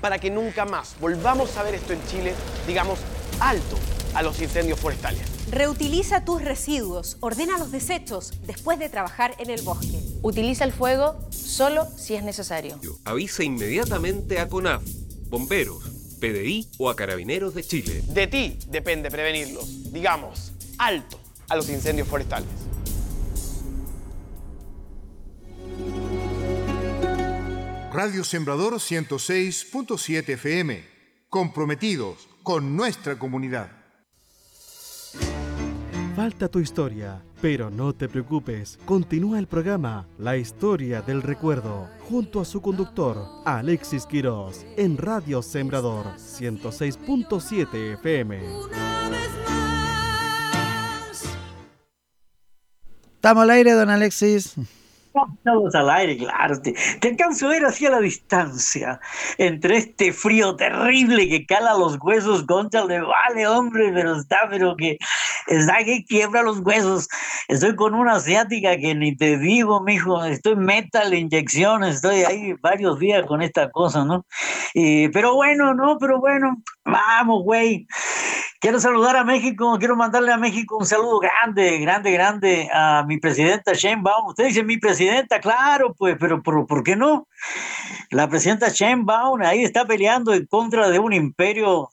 para que nunca más volvamos a ver esto en Chile, digamos alto a los incendios forestales. Reutiliza tus residuos, ordena los desechos después de trabajar en el bosque. Utiliza el fuego solo si es necesario. Avisa inmediatamente a CONAF, bomberos, PDI o a Carabineros de Chile. De ti depende prevenirlos, digamos alto a los incendios forestales. Radio Sembrador 106.7 FM, comprometidos con nuestra comunidad. Falta tu historia, pero no te preocupes. Continúa el programa La Historia del Recuerdo, junto a su conductor, Alexis Quirós, en Radio Sembrador 106.7 FM. Estamos al aire, don Alexis. Estamos al aire, claro. Te alcanzo a ver hacia la distancia, entre este frío terrible que cala los huesos, Gonzalo, vale, hombre, pero que quiebra los huesos. Estoy con una asiática que ni te digo, mijo, estoy metal inyección, estoy ahí varios días con esta cosa, ¿no? Pero bueno, vamos, güey. Quiero saludar a México, quiero mandarle a México un saludo grande a mi presidenta Sheinbaum. Usted dice mi presidenta, claro, pues, pero ¿por qué no? La presidenta Sheinbaum ahí está peleando en contra de un imperio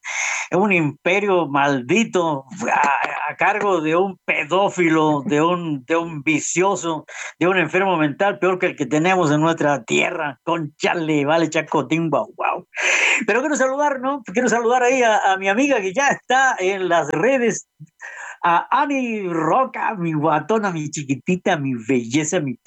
maldito a cargo de un pedófilo, de un vicioso, de un enfermo mental peor que el que tenemos en nuestra tierra. Conchale, vale, chacotín, wow. Pero quiero saludar ahí a mi amiga que ya está en las redes, a Ani Roca, mi guatona, mi chiquitita, mi belleza, mi